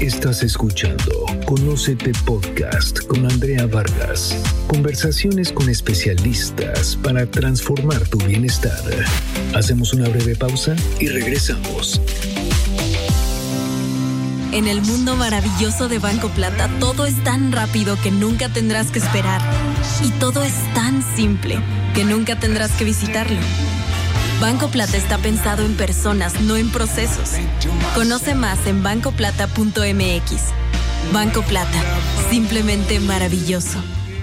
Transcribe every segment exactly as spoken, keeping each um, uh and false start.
Estás escuchando Conócete Podcast con Andrea Vargas. Conversaciones con especialistas para transformar tu bienestar. Hacemos una breve pausa y regresamos. En el mundo maravilloso de Banco Plata, todo es tan rápido que nunca tendrás que esperar. Y todo es tan simple que nunca tendrás que visitarlo. Banco Plata está pensado en personas, no en procesos. Conoce más en banco plata punto m x. Banco Plata, simplemente maravilloso.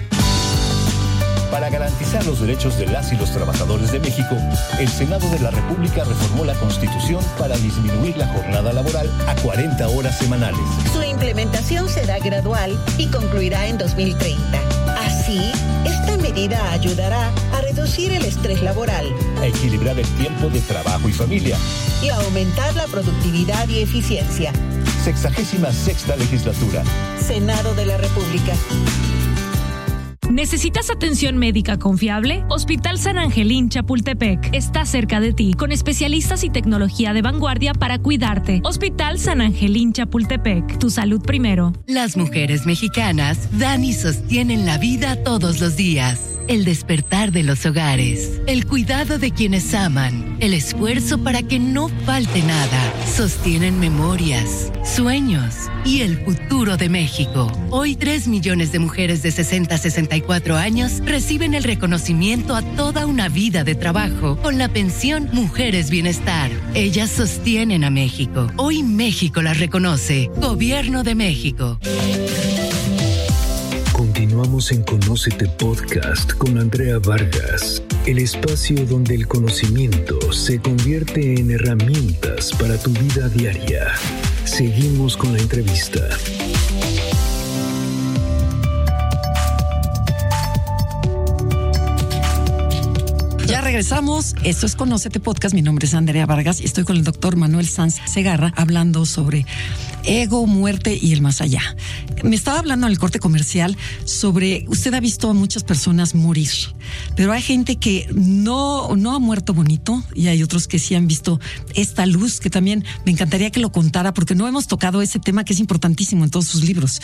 Para garantizar los derechos de las y los trabajadores de México, el Senado de la República reformó la Constitución para disminuir la jornada laboral a cuarenta horas semanales. Su implementación será gradual y concluirá en dos mil treinta. Así, esta medida ayudará a reducir el estrés laboral, a equilibrar el tiempo de trabajo y familia y a aumentar la productividad y eficiencia. Sexagésima sexta legislatura. Senado de la República. ¿Necesitas atención médica confiable? Hospital San Angelín Chapultepec está cerca de ti, con especialistas y tecnología de vanguardia para cuidarte. Hospital San Angelín Chapultepec, tu salud primero. Las mujeres mexicanas dan y sostienen la vida todos los días. El despertar de los hogares, el cuidado de quienes aman, el esfuerzo para que no falte nada, sostienen memorias, sueños y el futuro de México. Hoy tres millones de mujeres de sesenta a sesenta y cuatro años reciben el reconocimiento a toda una vida de trabajo con la pensión Mujeres Bienestar. Ellas sostienen a México. Hoy México las reconoce. Gobierno de México. Continuamos en Conócete Podcast con Andrea Vargas, el espacio donde el conocimiento se convierte en herramientas para tu vida diaria. Seguimos con la entrevista. Ya regresamos. Esto es Conócete Podcast. Mi nombre es Andrea Vargas y estoy con el doctor Manuel Sanz Segarra hablando sobre ego, muerte y el más allá. Me estaba hablando en el corte comercial sobre, usted ha visto a muchas personas morir, pero hay gente que no, no ha muerto bonito y hay otros que sí han visto esta luz, que también me encantaría que lo contara porque no hemos tocado ese tema que es importantísimo en todos sus libros.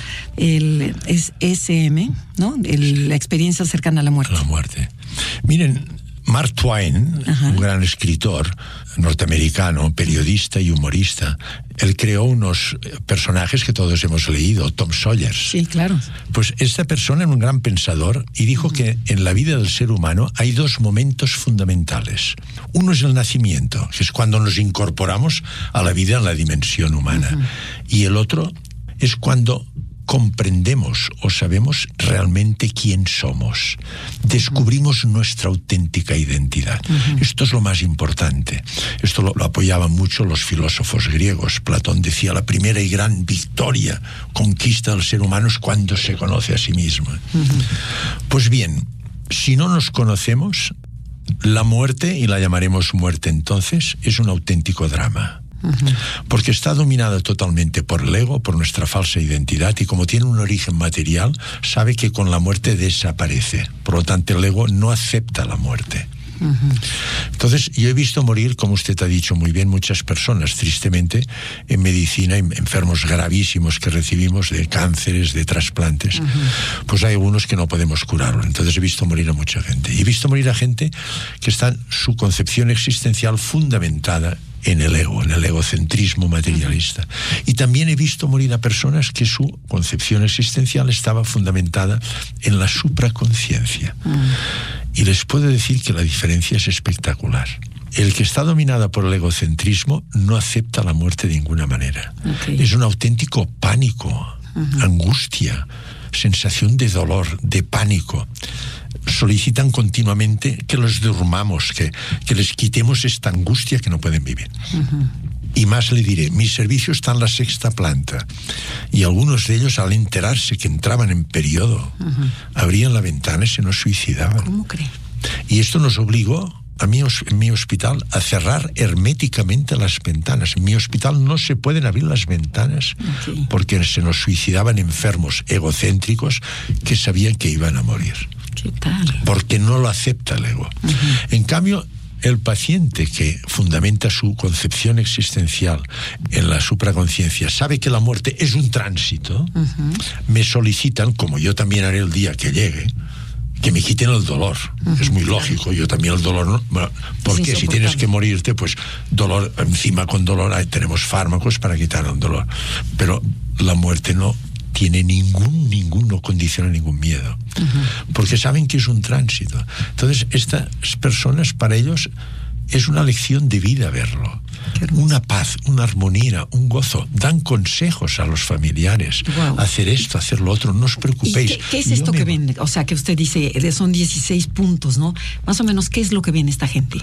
El es S M, ¿no? El, la experiencia cercana a la muerte. La muerte. Miren, Mark Twain, Ajá. un gran escritor norteamericano, periodista y humorista, él creó unos personajes que todos hemos leído, Tom Sawyer. Sí, claro. Pues esta persona era un gran pensador y dijo uh-huh. que en la vida del ser humano hay dos momentos fundamentales. Uno es el nacimiento, que es cuando nos incorporamos a la vida en la dimensión humana. Uh-huh. Y el otro es cuando comprendemos o sabemos realmente quién somos. Descubrimos uh-huh. nuestra auténtica identidad. Uh-huh. Esto es lo más importante. Esto lo, lo apoyaban mucho los filósofos griegos. Platón decía, la primera y gran victoria, conquista del ser humano es cuando se conoce a sí mismo. Uh-huh. Pues bien, si no nos conocemos, la muerte, y la llamaremos muerte entonces, es un auténtico drama. Uh-huh. Porque está dominada totalmente por el ego, por nuestra falsa identidad, y como tiene un origen material, sabe que con la muerte desaparece. Por lo tanto, el ego no acepta la muerte. Uh-huh. Entonces, yo he visto morir, como usted ha dicho muy bien, muchas personas, tristemente, en medicina, enfermos gravísimos que recibimos de cánceres, de trasplantes. Uh-huh. Pues hay algunos que no podemos curarlo. Entonces he visto morir a mucha gente. Y he visto morir a gente que está en su concepción existencial fundamentada en el ego, en el egocentrismo materialista. Y también he visto morir a personas que su concepción existencial estaba fundamentada en la supraconciencia. Mm. Y les puedo decir que la diferencia es espectacular. El que está dominada por el egocentrismo no acepta la muerte de ninguna manera. Okay. Es un auténtico pánico, uh-huh. angustia, sensación de dolor, de pánico. Solicitan continuamente que los durmamos, que, que les quitemos esta angustia que no pueden vivir. Uh-huh. Y más le diré, mi servicio está en la sexta planta y algunos de ellos, al enterarse que entraban en periodo, uh-huh. abrían la ventana y se nos suicidaban. ¿Cómo cree? Y esto nos obligó a mí, en mi hospital, a cerrar herméticamente las ventanas. En mi hospital no se pueden abrir las ventanas, okay. porque se nos suicidaban enfermos egocéntricos que sabían que iban a morir. ¿Qué tal? Porque no lo acepta el ego. Uh-huh. En cambio, el paciente que fundamenta su concepción existencial en la supraconciencia sabe que la muerte es un tránsito, uh-huh. me solicitan, como yo también haré el día que llegue, que me quiten el dolor. Uh-huh. Es muy lógico, yo también el dolor, ¿no? Porque si tienes que morirte, pues dolor, encima con dolor, ahí tenemos fármacos para quitar el dolor. Pero la muerte no tiene ningún, ningún, no condiciona ningún miedo. Uh-huh. Porque saben que es un tránsito. Entonces, estas personas, para ellos, es una lección de vida verlo. Una paz, una armonía, un gozo. Dan consejos a los familiares. Wow. Hacer esto, hacer lo otro, no os preocupéis. ¿Y qué, qué es esto que me... ven? O sea, que usted dice, son dieciséis puntos, ¿no? Más o menos, ¿qué es lo que ven esta gente?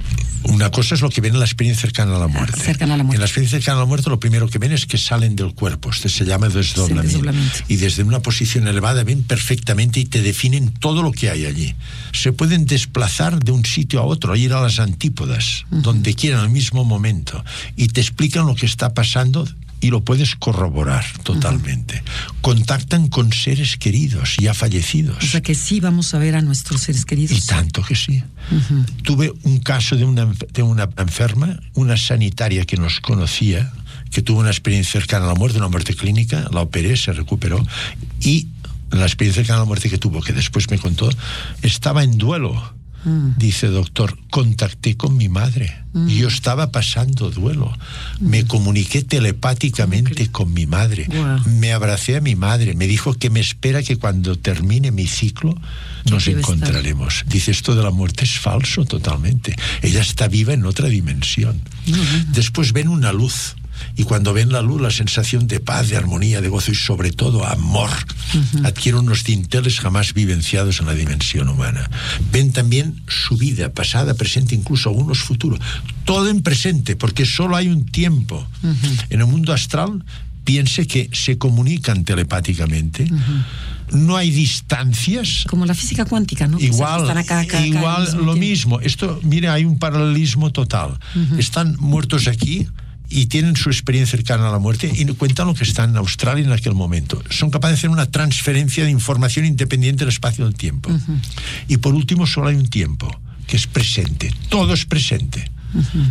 Una cosa es lo que ven en la experiencia cercana a la muerte. Ah, cercana a la muerte. En la experiencia cercana a la muerte, lo primero que ven es que salen del cuerpo. Este se llama desdoblamiento. Sí, desdoblamiento. Y desde una posición elevada ven perfectamente y te definen todo lo que hay allí. Se pueden desplazar de un sitio a otro, ir a las antípodas, uh-huh. donde quieran, al mismo momento. Y te explican lo que está pasando y lo puedes corroborar totalmente. Uh-huh. Contactan con seres queridos ya fallecidos. O sea que sí vamos a ver a nuestros seres queridos. Y tanto que sí. Uh-huh. Tuve un caso de una, de una enferma, una sanitaria que nos conocía, que tuvo una experiencia cercana a la muerte, una muerte clínica, la operé, se recuperó, y la experiencia cercana a la muerte que tuvo, que después me contó, estaba en duelo. Mm. Dice, doctor, contacté con mi madre. Mm. Yo estaba pasando duelo. Mm. Me comuniqué telepáticamente con mi madre. Wow. Me abracé a mi madre. Me dijo que me espera que cuando termine mi ciclo nos encontraremos. Estar? Dice, esto de la muerte es falso totalmente. Ella está viva en otra dimensión. Mm. Después ven una luz. Y cuando ven la luz, la sensación de paz, de armonía, de gozo y sobre todo amor, uh-huh. adquieren unos dinteles jamás vivenciados en la dimensión humana. Ven también su vida, pasada, presente, incluso algunos futuros. Todo en presente, porque solo hay un tiempo. Uh-huh. En el mundo astral, piense que se comunican telepáticamente. Uh-huh. No hay distancias. Como la física cuántica, ¿no? Igual, están acá, acá, igual acá, lo mismo. Esto, mire, hay un paralelismo total. Uh-huh. Están muertos aquí y tienen su experiencia cercana a la muerte y cuentan lo que está en Australia en aquel momento. Son capaces de hacer una transferencia de información independiente del espacio del tiempo. Uh-huh. Y por último, solo hay un tiempo, que es presente. Todo es presente. Uh-huh.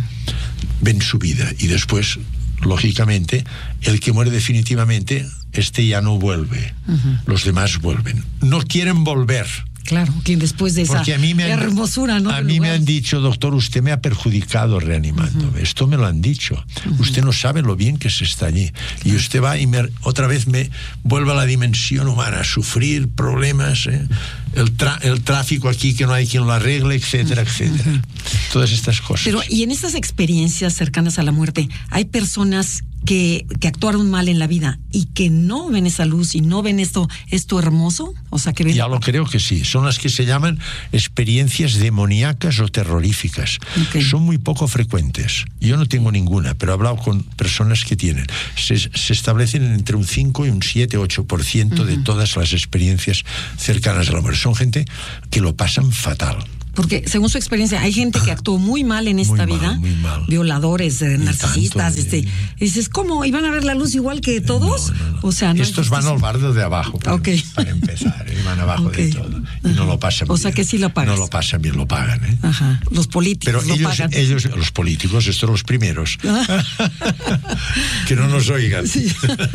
Ven su vida y después, lógicamente, el que muere definitivamente, este ya no vuelve. Uh-huh. Los demás vuelven. No quieren volver. Claro, que después de esa a mí me han, hermosura, ¿no? A mí me han dicho, doctor, usted me ha perjudicado reanimándome. Uh-huh. Esto me lo han dicho. Uh-huh. Usted no sabe lo bien que se está allí. Claro. Y usted va y me, otra vez me vuelve a la dimensión humana, a sufrir problemas, ¿eh? el, tra- el tráfico aquí que no hay quien lo arregle, etcétera, etcétera. Uh-huh. Todas estas cosas. Pero, y en estas experiencias cercanas a la muerte, hay personas que, que actuaron mal en la vida y que no ven esa luz y no ven esto, esto hermoso, o sea que ven... Ya lo creo que sí, son las que se llaman experiencias demoníacas o terroríficas. Okay. Son muy poco frecuentes. Yo no tengo ninguna, pero he hablado con personas que tienen. Se, se establecen entre un cinco y un siete, ocho por ciento uh-huh. de todas las experiencias cercanas a la muerte. Son gente que lo pasan fatal. Porque, según su experiencia, hay gente que actuó muy mal en esta muy vida. Mal, muy mal. Violadores, eh, narcisistas. Tanto, este, eh, y dices, ¿cómo? ¿Iban a ver la luz igual que todos? No, no, no. O sea, no estos van al barrio de abajo, para, okay. para empezar. ¿eh? Van abajo okay. de todo. Y uh-huh. no lo pasan bien. O sea, que sí lo pagan. No lo pasan bien, lo pagan. ¿eh? Ajá. Los políticos Pero lo ellos, pagan. ellos, los políticos, estos los primeros. Que no nos oigan. Sí.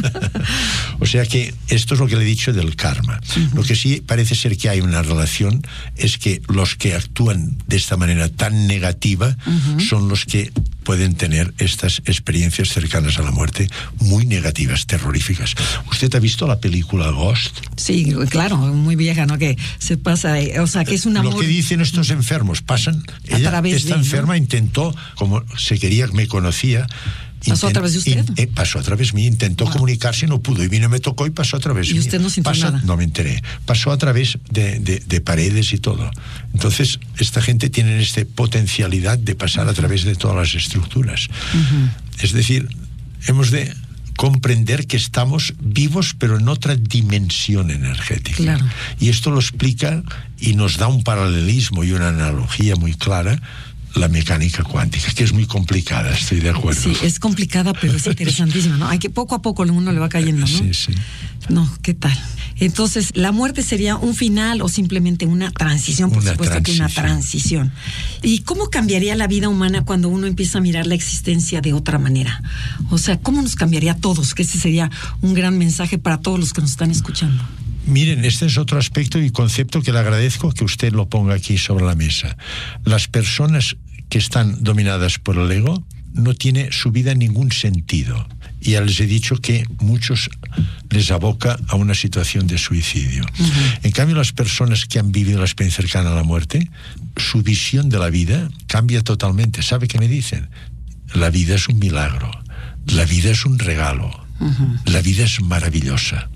O sea que esto es lo que le he dicho del karma. Uh-huh. Lo que sí parece ser que hay una relación es que los que actúan de esta manera tan negativa uh-huh. son los que pueden tener estas experiencias cercanas a la muerte muy negativas, terroríficas. ¿Usted ha visto la película Ghost? Sí, claro, muy vieja, ¿no? Que se pasa, o sea, que es un amor... Lo que dicen estos enfermos, pasan... A ella, través esta de, enferma ¿no? intentó, como se quería, me conocía... ¿Pasó a través de usted? In, eh, pasó a través mío, intentó wow. comunicarse, no pudo, y vino, me tocó y pasó a través mío. ¿Y usted no sintió Pasa, nada? No me enteré. Pasó a través de, de, de paredes y todo. Entonces, esta gente tiene esta potencialidad de pasar uh-huh. a través de todas las estructuras. Uh-huh. Es decir, hemos de comprender que estamos vivos, pero en otra dimensión energética. Claro. Y esto lo explica y nos da un paralelismo y una analogía muy clara la mecánica cuántica, que es muy complicada, estoy de acuerdo. Sí, es complicada, pero es interesantísima, ¿no? Hay que poco a poco uno le va cayendo, ¿no? Sí, sí. No, ¿qué tal? Entonces, ¿la muerte sería un final o simplemente una transición? Por una supuesto transición. que una transición. ¿Y cómo cambiaría la vida humana cuando uno empieza a mirar la existencia de otra manera? O sea, ¿cómo nos cambiaría a todos? Que ese sería un gran mensaje para todos los que nos están escuchando. Miren, este es otro aspecto y concepto que le agradezco que usted lo ponga aquí sobre la mesa. Las personas que están dominadas por el ego no tiene su vida ningún sentido. Y ya les he dicho que muchos les aboca a una situación de suicidio. Uh-huh. En cambio, las personas que han vivido la experiencia cercana a la muerte, su visión de la vida cambia totalmente. ¿Sabe qué me dicen? La vida es un milagro. La vida es un regalo. Uh-huh. La vida es maravillosa.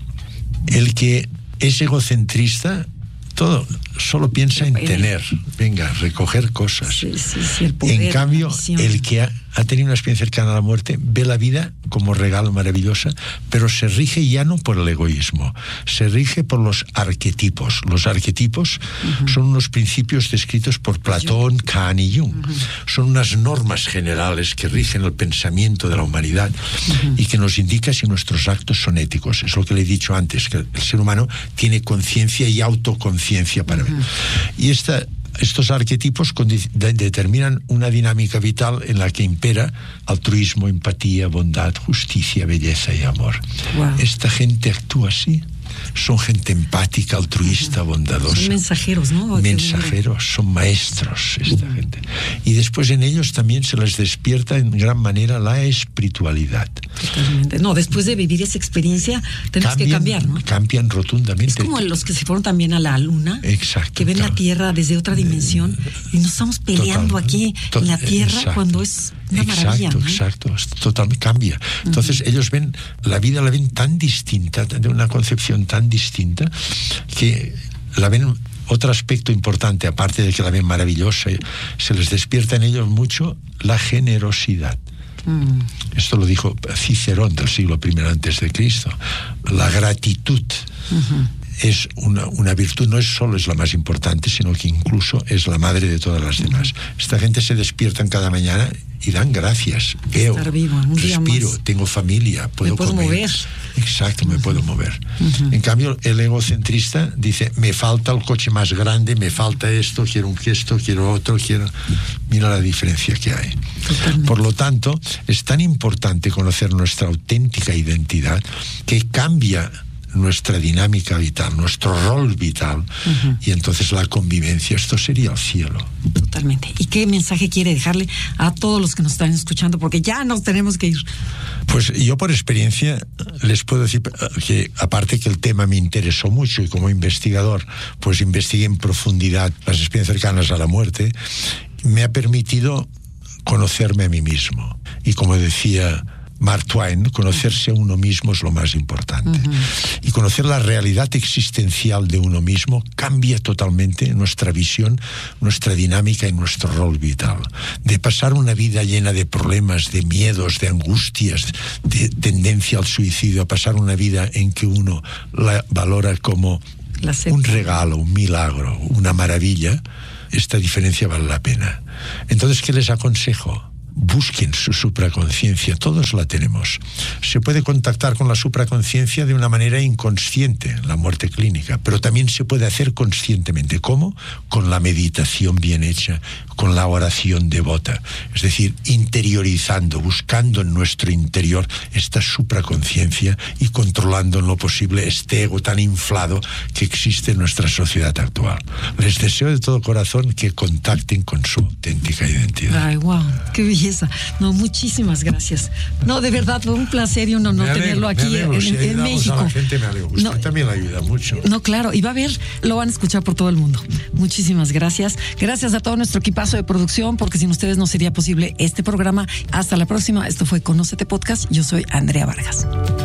El que es egocentrista, todo, solo piensa en tener, venga, recoger cosas. Sí, sí, sí, el poder, en cambio, la el que ha, ha tenido una experiencia cercana a la muerte ve la vida como regalo maravillosa, pero se rige ya no por el egoísmo, se rige por los arquetipos. Los arquetipos uh-huh. son unos principios descritos por Platón, Kant y Jung. Uh-huh. Son unas normas generales que rigen el pensamiento de la humanidad uh-huh. y que nos indica si nuestros actos son éticos. Es lo que le he dicho antes, que el ser humano tiene conciencia y autoconciencia para uh-huh. ver. Y esta Estos arquetipos de- determinan una dinámica vital en la que impera altruismo, empatía, bondad, justicia, belleza y amor. Wow. Esta gente actúa así. Son gente empática, altruista, uh-huh. bondadosa. Son mensajeros, ¿no? Mensajeros, son maestros esta uh-huh. gente. Y después en ellos también se les despierta en gran manera la espiritualidad. Totalmente. No, después de vivir esa experiencia tenemos cambian, que cambiar, ¿no? Cambian rotundamente. Es como los que se fueron también a la luna. Exacto. Que ven claro. la Tierra desde otra dimensión y nos estamos peleando total, aquí to- en la Tierra exacto, cuando es una exacto, maravilla, ¿no? Exacto, totalmente cambia. Entonces uh-huh. ellos ven, la vida la ven tan distinta, de una concepción tan distinta, que la ven. Otro aspecto importante, aparte de que la ven maravillosa, se les despierta en ellos mucho la generosidad. Mm. Esto lo dijo Cicerón del siglo primero antes de Cristo. La gratitud uh-huh. es una, una virtud, no es solo es la más importante, sino que incluso es la madre de todas las demás. Uh-huh. Esta gente se despiertan cada mañana y dan gracias. Veo, estar vivo, un respiro, día más. Tengo familia, puedo, me puedo comer. mover. Exacto, me uh-huh. puedo mover. Uh-huh. En cambio, el egocentrista dice, me falta el coche más grande, me falta esto, quiero un gesto, quiero otro, quiero... Mira la diferencia que hay. Totalmente. Por lo tanto, es tan importante conocer nuestra auténtica identidad que cambia nuestra dinámica vital, nuestro rol vital, uh-huh. y entonces la convivencia, esto sería el cielo. Totalmente. ¿Y qué mensaje quiere dejarle a todos los que nos están escuchando? Porque ya nos tenemos que ir. Pues yo por experiencia les puedo decir que, aparte que el tema me interesó mucho y como investigador, pues investigué en profundidad las experiencias cercanas a la muerte, me ha permitido conocerme a mí mismo. Y como decía Mark Twain, conocerse a uno mismo es lo más importante. Uh-huh. Y conocer la realidad existencial de uno mismo cambia totalmente nuestra visión, nuestra dinámica y nuestro rol vital. De pasar una vida llena de problemas, de miedos, de angustias, de tendencia al suicidio, a pasar una vida en que uno la valora como un regalo, un milagro, una maravilla, esta diferencia vale la pena. Entonces, ¿qué les aconsejo? Busquen su supraconciencia, todos la tenemos. Se puede contactar con la supraconciencia de una manera inconsciente, la muerte clínica, pero también se puede hacer conscientemente. ¿Cómo? Con la meditación bien hecha, con la oración devota, es decir, interiorizando, buscando en nuestro interior esta supraconciencia y controlando en lo posible este ego tan inflado que existe en nuestra sociedad actual. Les deseo de todo corazón que contacten con su auténtica identidad. Ay, wow, qué belleza. No, muchísimas gracias. No, de verdad, fue un placer y un honor alegro, tenerlo aquí alegro, en, si en México. A la gente me alegro. Usted no, también la ayuda mucho. No, claro, y va a ver, lo van a escuchar por todo el mundo. Muchísimas gracias. Gracias a todo nuestro equipazo de producción, porque sin ustedes no sería posible este programa. Hasta la próxima. Esto fue Conócete Podcast. Yo soy Andrea Vargas.